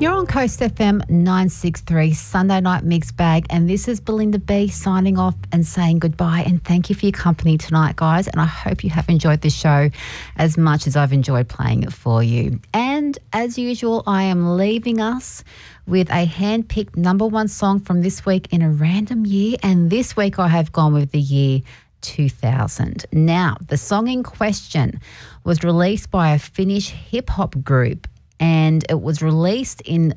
You're on Coast FM 963 Sunday Night Mixed Bag, and this is Belinda B signing off and saying goodbye, and thank you for your company tonight, guys, and I hope you have enjoyed the show as much as I've enjoyed playing it for you. And as usual, I am leaving us with a hand-picked number one song from this week in a random year, and this week I have gone with the year 2000. Now, the song in question was released by a Finnish hip-hop group, and it was released in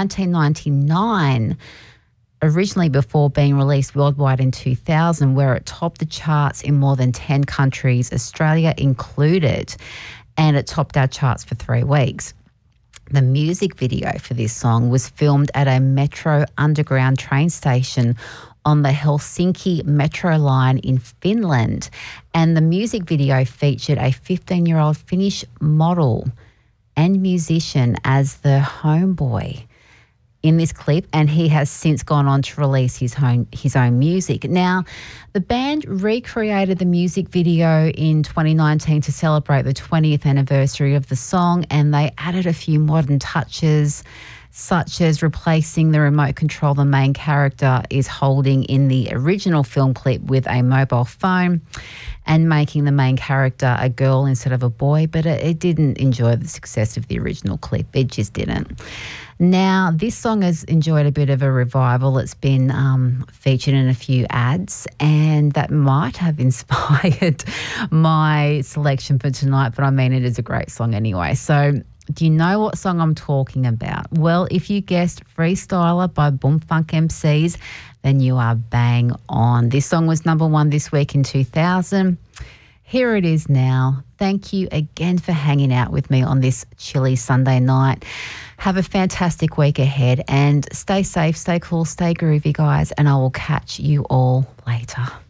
1999, originally before being released worldwide in 2000, where it topped the charts in more than 10 countries, Australia included, and it topped our charts for 3 weeks. The music video for this song was filmed at a Metro Underground train station on the Helsinki Metro line in Finland, and the music video featured a 15-year-old Finnish model and musician as the homeboy in this clip, and he has since gone on to release his own music. Now, the band recreated the music video in 2019 to celebrate the 20th anniversary of the song, and they added a few modern touches, such as replacing the remote control the main character is holding in the original film clip with a mobile phone, and making the main character a girl instead of a boy, but it didn't enjoy the success of the original clip. It just didn't. Now, this song has enjoyed a bit of a revival. It's been featured in a few ads, and that might have inspired my selection for tonight, but I mean, it is a great song anyway. So, do you know what song I'm talking about? Well, if you guessed Freestyler by Boomfunk MCs, then you are bang on. This song was number one this week in 2000. Here it is now. Thank you again for hanging out with me on this chilly Sunday night. Have a fantastic week ahead, and stay safe, stay cool, stay groovy, guys, and I will catch you all later.